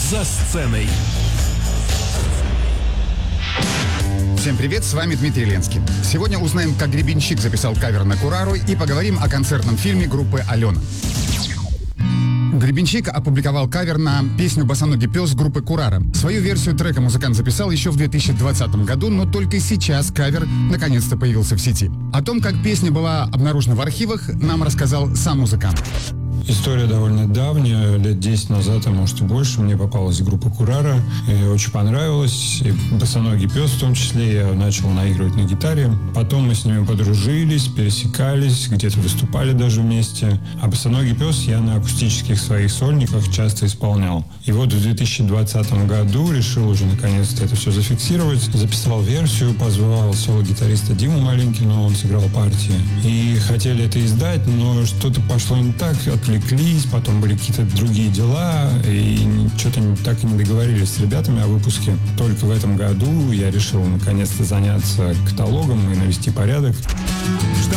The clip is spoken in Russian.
За сценой. Всем привет, с вами Дмитрий Ленский. Сегодня узнаем, как Гребенщик записал кавер на Курару, и поговорим о концертном фильме группы «Алена». Гребенщик опубликовал кавер на песню «Босоногий пес» группы «Курара». Свою версию трека музыкант записал еще в 2020 году, но только сейчас кавер наконец-то появился в сети. О том, как песня была обнаружена в архивах, нам рассказал сам музыкант. История довольно давняя, лет 10 назад, а может и больше, мне попалась группа «Курара», и очень понравилась, и «Босоногий пес» в том числе, я начал наигрывать на гитаре. Потом мы с ними подружились, пересекались, где-то выступали даже вместе. А «Босоногий пес» я на акустических своих сольниках часто исполнял. И вот в 2020 году решил уже наконец-то это все зафиксировать, записал версию, позвал соло-гитариста Диму Малинкина, он сыграл партии. И хотели это издать, но что-то пошло не так, отвлеклись, потом были какие-то другие дела, и что-то так и не договорились с ребятами о выпуске. Только в этом году я решил наконец-то заняться каталогом и навести порядок. Что